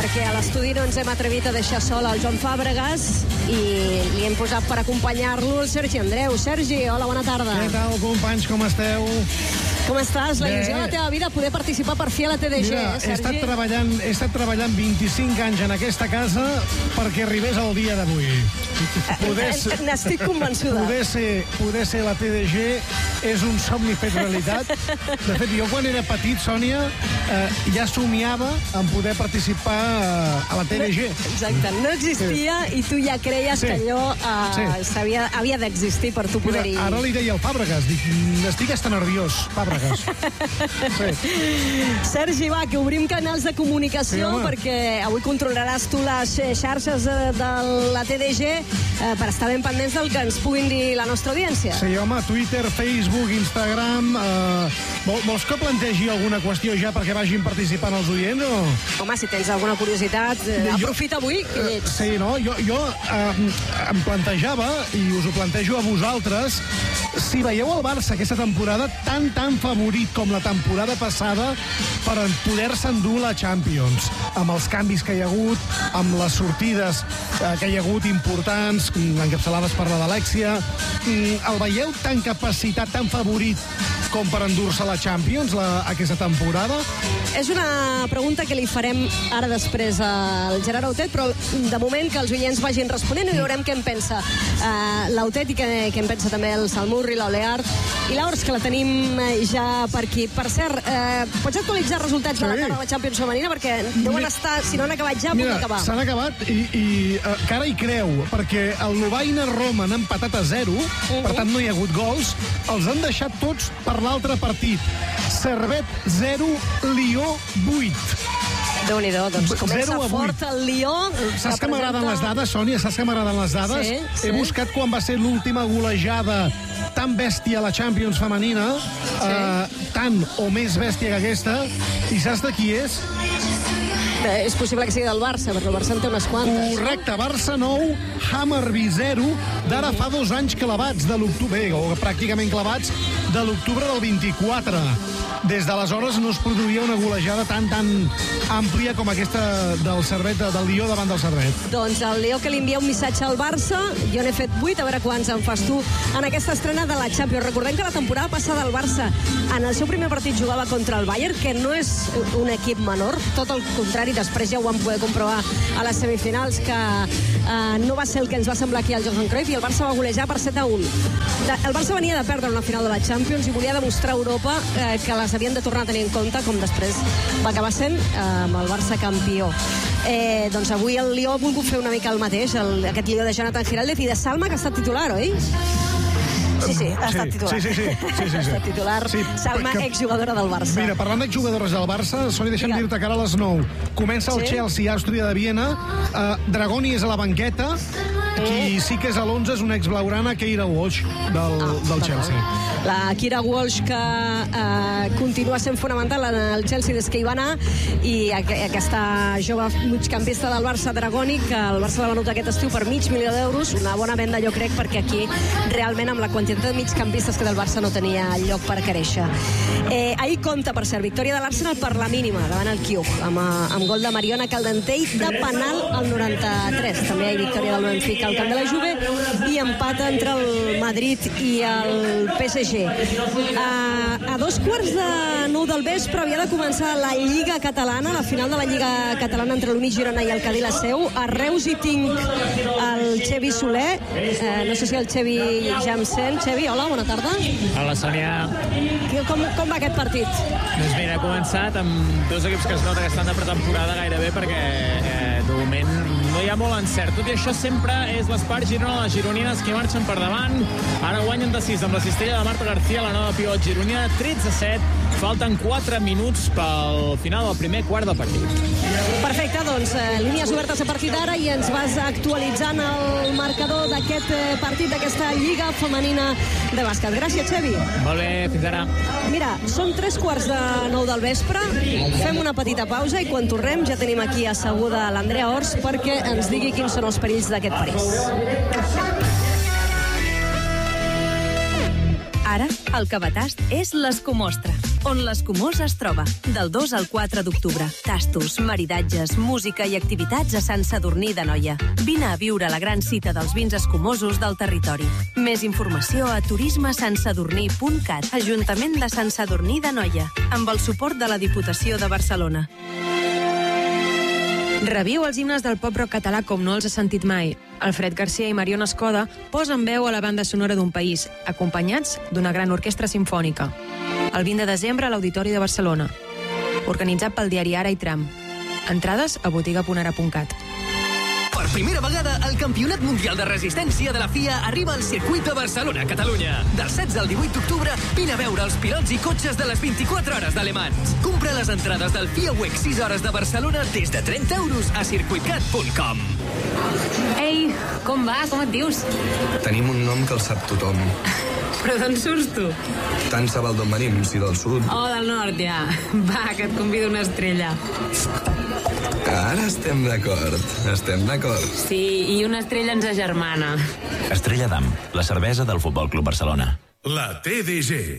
perquè a l'estudi no ens hem atrevit a deixar sol el Joan Fàbregas i li hem posat per acompanyar-lo el Sergi Andreu. Sergi, hola, bona tarda. Què tal, companys, com esteu? Com estàs? La il·lusió de la teva vida poder participar per fi a la TDG, Mira, Sergi? he estat treballant 25 anys en aquesta casa perquè arribés el dia d'avui. N'estic convençuda. Poder ser la TDG és un somni fet realitat. De fet, jo quan era petit, Sònia, ja somiava en poder participar a la TDG. Exacte, no existia i tu ja creies que allò havia d'existir per tu poder-hi... Ara li deia al Fàbregas, dic, estic hasta nerviós, Fàbregas. Sergi, va, que obrim canals de comunicació perquè avui controlaràs tu les xarxes de la TDG per estar ben pendents del que ens puguin dir la nostra audiència. Sí, home, Twitter, Facebook, Instagram... Vols que plantegi alguna qüestió ja perquè vagin participant els oients o...? Home, si tens alguna curiositat, aprofita avui que hi ets. Sí, no? Jo em plantejava, i us ho plantejo a vosaltres, si veieu el Barça aquesta temporada tan favorit com la temporada passada per poder-se endur la Champions, amb els canvis que hi ha hagut, amb les sortides que hi ha hagut importants, encapçalades per la d'Alexia, el veieu tan capacitat, tan favorit com per endur-se la Champions aquesta temporada? És una pregunta que li farem ara després al Gerard Autet, però de moment que els oients vagin responent i veurem què en pensa l'Autet i què en pensa també el Salmurri, l'Oleart i l'Ors, que la tenim ja per aquí. Per cert, pots actualitzar resultats de la tarda de la Champions femenina? Perquè deuen estar, si no han acabat ja, a punt d'acabar. Mira, s'han acabat i cara hi creu, perquè el Lovaina Roma han empatat a 0, per tant no hi ha hagut gols, els han deixat tots per l'altre partit. Servet 0, Lió 8. Déu-n'hi-do, doncs comença fort el Lió. Saps que m'agraden les dades, Sònia? Saps que m'agraden les dades? Sí. He buscat quan va ser l'última golejada tan bèstia a la Champions femenina, tant o més bèstia que aquesta, i saps de qui és? És possible que sigui del Barça, perquè el Barça en té unes quantes. Correcte, Barça 9, Hammarby 0, d'ara fa 2 anys clavats de l'octubre, o pràcticament clavats, de l'octubre del 24. Des d'aleshores no es produïa una golejada tan àmplia com aquesta del Servet, del Lió davant del Servet. Doncs el Lió que li envia un missatge al Barça, jo n'he fet 8, a veure quants en fas tu en aquesta estrena de la Champions. Recordem que la temporada passada el Barça en el seu primer partit jugava contra el Bayern, que no és un equip menor, tot el contrari, després ja ho vam poder comprovar a les semifinals, que no va ser el que ens va semblar aquí al Johan Cruyff, i el Barça va golejar per 7-1. El Barça venia de perdre una final de la Champions i volia demostrar a Europa que les havien de tornar a tenir en compte, com després va acabar sent amb el Barça campió. Doncs avui el Lió ha volgut fer una mica el mateix, aquest Lió de Jonathan Giraldez i de Salma, que ha estat titular, oi? Sí, ha estat titular. Sí. Ha estat titular. Salma, exjugadora del Barça. Mira, parlant d'exjugadores del Barça, Sònia, deixa'm dir-te que ara a les 9 comença el Chelsea, Àustria de Viena. Dragoni és a la banqueta. Qui sí que és a l'11 és una exblaurana, Keira Walsh, del Chelsea. La Keira Walsh, que continua sent fonamental en el Chelsea des que hi va anar, i aquesta jove migcampista del Barça, Dragoni, que el Barça l'ha venut aquest estiu per €500,000, una bona venda, jo crec, perquè aquí realment amb la quantitat de migcampistes que del Barça no tenia lloc per créixer. Ahir compta, per cert, victòria de l'Arsenal per la mínima davant el Kiuk, amb gol de Mariona Caldentell de penal al 93. També hi ha victòria del Benfica al camp de la Juve i empat entre el Madrid i el PSG. A 2:15 del vespre havia de començar la Lliga Catalana, la final de la Lliga Catalana entre l'Uni Girona i el Cadí la Seu. A Reus hi tinc el Xevi Soler, no sé si el Xevi ja em sent. Xevi, hola, bona tarda. Hola, Sònia. Com va aquest partit? Doncs mira, ha començat amb dos equips que es nota que estan de pretemporada gairebé, perquè de moment no hi ha molt encert. Tot i això sempre és l'Espart Girona, les gironines que marxen per davant. Ara guanyen de 6 amb la cistella de Marta García, la nova pivot gironina, 13-7. Falten 4 minuts pel final del primer quart del partit. Perfecte, doncs línies obertes a partir d'ara i ens vas actualitzant el marcador d'aquest partit, d'aquesta Lliga Femenina de bàsquet. Gràcies, Xevi. Molt bé, fins ara. Mira, són 3:15 del vespre, fem una petita pausa i quan tornem ja tenim aquí asseguda l'Andrea Ors perquè ens digui quins són els perills d'aquest París. Ara, el cabàs és l'Escomostra. on l'Escumós es troba, del 2 al 4 d'octubre. Tastos, maridatges, música i activitats a Sant Sadurní d'Anoia. Vine a viure la gran cita dels vins escumosos del territori. Més informació a turismesantsadurní.cat. Ajuntament de Sant Sadurní d'Anoia, amb el suport de la Diputació de Barcelona. Reviu els himnes del pop-rock català com no els has sentit mai. Alfred Garcia i Mariona Escoda posen veu a la banda sonora d'un país, acompanyats d'una gran orquestra simfònica. El 20 de desembre a l'Auditori de Barcelona. Organitzat pel diari Ara i Tram. Entrades a botiga.ara.cat. Per primera vegada, el Campionat Mundial de Resistència de la FIA arriba al circuit de Barcelona, Catalunya. Del 16 al 18 d'octubre, vine a veure els pilots i cotxes de les 24 hores de Le Mans. Compra les entrades del FIA WEC 6 hores de Barcelona des de 30 euros a circuitcat.com. Ei, com va? Com et dius? Tenim un nom que el sap tothom. Però d'on surts tu? Tant se val d'on venim, si del sud. Oh, del nord, ja. Va, que et convido una estrella. Ara estem d'acord. Estem d'acord. Sí, i una estrella ens agermana. Estrella d'Am, la cervesa del Futbol Club Barcelona. La TDG.